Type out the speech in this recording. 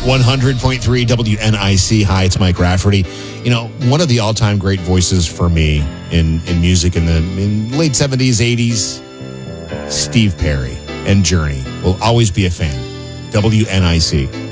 100.3 WNIC. Hi, it's Mike Rafferty. You know, one of the all-time great voices for me in music in the late 70s, 80s, Steve Perry and Journey. Will always be a fan. WNIC.